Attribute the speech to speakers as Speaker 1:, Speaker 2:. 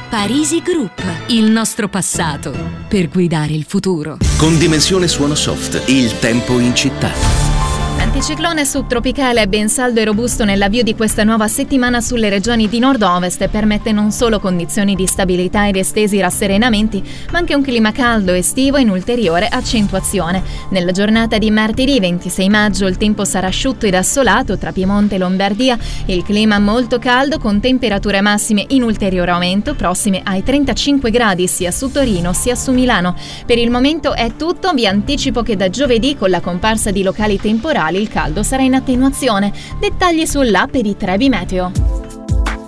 Speaker 1: Parisi Group, il nostro passato per guidare il futuro.
Speaker 2: Con Dimensione Suono Soft, il tempo in città.
Speaker 3: L'anticiclone subtropicale è ben saldo e robusto nell'avvio di questa nuova settimana sulle regioni di nord-ovest e permette non solo condizioni di stabilità ed estesi rasserenamenti, ma anche un clima caldo estivo in ulteriore accentuazione. Nella giornata di martedì 26 maggio il tempo sarà asciutto ed assolato tra Piemonte e Lombardia, il clima molto caldo con temperature massime in ulteriore aumento prossime ai 35 gradi sia su Torino sia su Milano. Per il momento è tutto, vi anticipo che da giovedì con la comparsa di locali temporali il caldo sarà in attenuazione. Dettagli sull'app di Trebi Meteo.